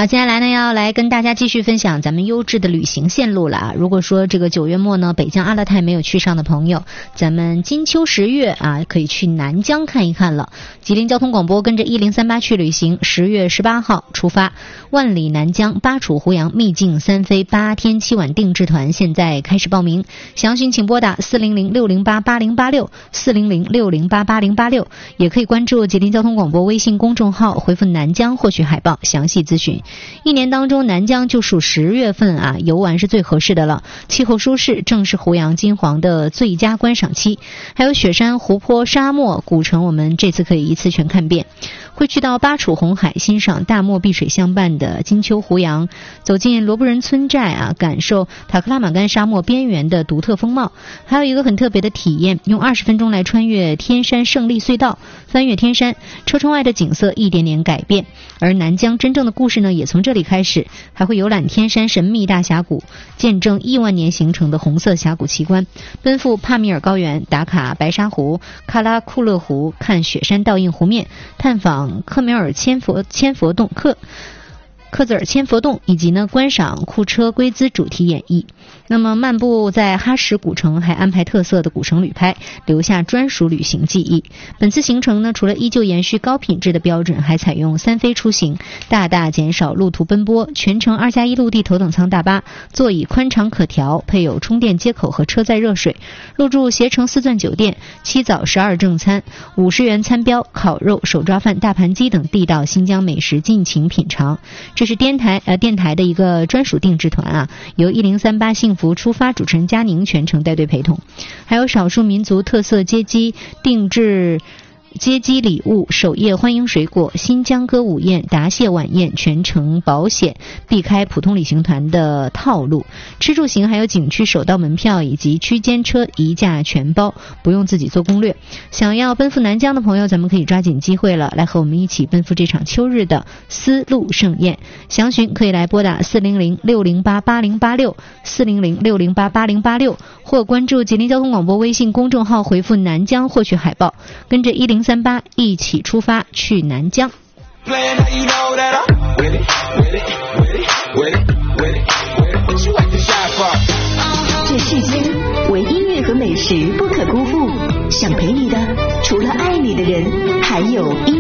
好，接下来呢要来跟大家继续分享咱们优质的旅行线路了啊。如果说这个9月末呢北疆阿勒泰没有去上的朋友，咱们金秋10月啊可以去南疆看一看了。吉林交通广播跟着1038去旅行，10月18号出发，万里南疆巴楚胡杨秘境3飞8天7晚定制团现在开始报名，详询请拨打400-608-8086 400-608-8086，也可以关注吉林交通广播微信公众号，回复南疆获取海报详细咨询。一年当中南疆就属10月份啊游玩是最合适的了，气候舒适，正是胡杨金黄的最佳观赏期，还有雪山湖泊沙漠古城，我们这次可以一次全看遍。会去到巴楚红海欣赏大漠碧水相伴的金秋胡杨，走进罗布人村寨啊，感受塔克拉玛干沙漠边缘的独特风貌。还有一个很特别的体验，用20分钟来穿越天山胜利隧道，翻越天山，车窗外的景色一点点改变。而南疆真正的故事呢也从这里开始，还会游览天山神秘大峡谷，见证亿万年形成的红色峡谷奇观，奔赴帕米尔高原，打卡白沙湖、喀拉库勒湖，看雪山倒映湖面，探访克孜尔千佛洞，以及呢观赏库车龟兹主题演绎。那么漫步在哈什古城，还安排特色的古城旅拍，留下专属旅行记忆。本次行程呢，除了依旧延续高品质的标准，还采用3飞出行，大大减少路途奔波。全程2+1陆地头等舱大巴，座椅宽敞可调，配有充电接口和车载热水。入住携程4钻酒店，7早12正餐，50元餐标，烤肉、手抓饭、大盘鸡等地道新疆美食尽情品尝。这是电台的一个专属定制团啊，由1038幸福出发主持人佳宁全程带队陪同，还有少数民族特色接机定制接机礼物、首页欢迎水果、新疆歌舞宴、答谢晚宴，全程保险，避开普通旅行团的套路。吃住行还有景区首道门票以及区间车一价全包，不用自己做攻略。想要奔赴南疆的朋友，咱们可以抓紧机会了，来和我们一起奔赴这场秋日的丝路盛宴。详询可以来拨打400-608-8086 400-608-8086，或关注吉林交通广播微信公众号，回复南疆获取海报，跟着1038一起出发去南疆。 这世间唯音乐和美食不可辜负，想陪你的除了爱你的人，还有